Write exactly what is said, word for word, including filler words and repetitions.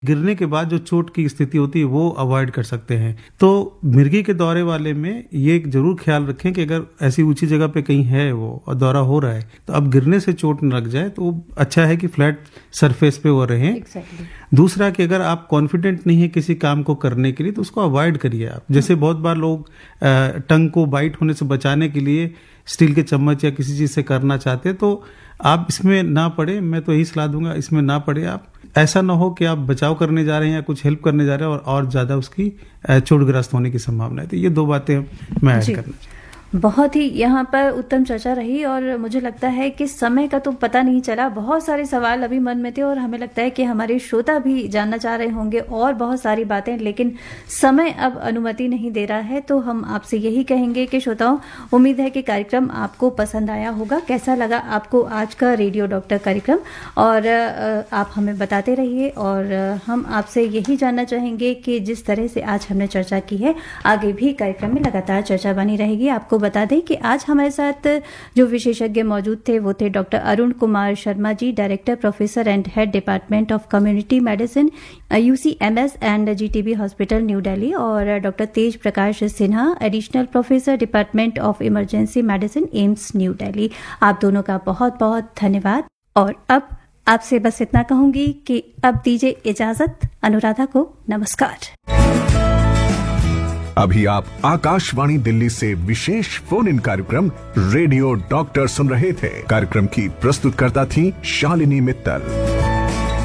गिरने के बाद जो चोट की स्थिति होती है वो अवॉइड कर सकते हैं। तो मिर्गी के दौरे वाले में ये जरूर ख्याल रखें कि अगर ऐसी ऊंची जगह पे कहीं है वो और दौरा हो रहा है तो अब गिरने से चोट न लग जाए तो अच्छा है कि फ्लैट सरफेस पे वो रहें। exactly. दूसरा कि अगर आप कॉन्फिडेंट नहीं है किसी काम को करने के लिए तो उसको अवॉइड करिए आप। जैसे बहुत बार लोग टंग को बाइट होने से बचाने के लिए स्टील के चम्मच या किसी चीज से करना चाहते हैं, तो आप इसमें ना पड़े। मैं तो यही सलाह दूंगा, इसमें ना पड़े आप। ऐसा ना हो कि आप बचाव करने जा रहे हैं या कुछ हेल्प करने जा रहे हैं और और ज्यादा उसकी चोटग्रस्त होने की संभावना है। तो ये दो बातें मैं ऐड करना चाहिए। बहुत ही यहाँ पर उत्तम चर्चा रही और मुझे लगता है कि समय का तो पता नहीं चला। बहुत सारे सवाल अभी मन में थे और हमें लगता है कि हमारे श्रोता भी जानना चाह रहे होंगे और बहुत सारी बातें, लेकिन समय अब अनुमति नहीं दे रहा है। तो हम आपसे यही कहेंगे कि श्रोताओं, उम्मीद है कि कार्यक्रम आपको पसंद आया होगा। कैसा लगा आपको आज का रेडियो डॉक्टर कार्यक्रम, और आप हमें बताते रहिए। और हम आपसे यही जानना चाहेंगे कि जिस तरह से आज हमने चर्चा की है, आगे भी कार्यक्रम में लगातार चर्चा बनी रहेगी। आपको बता दें कि आज हमारे साथ जो विशेषज्ञ मौजूद थे वो थे doctor Arun Kumar Sharma ji, director professor and head department of community medicine, UCMS and GTB hospital new Delhi, और doctor Tej Prakash Sinha, additional professor department of emergency medicine, AIIMS new Delhi. आप दोनों का बहुत बहुत धन्यवाद। और अब आपसे बस इतना कहूंगी कि अब दीजिए इजाजत। अनुराधा को नमस्कार। अभी आप आकाशवाणी दिल्ली से विशेष फोन इन कार्यक्रम रेडियो डॉक्टर सुन रहे थे। कार्यक्रम की प्रस्तुतकर्ता थी शालिनी मित्तल।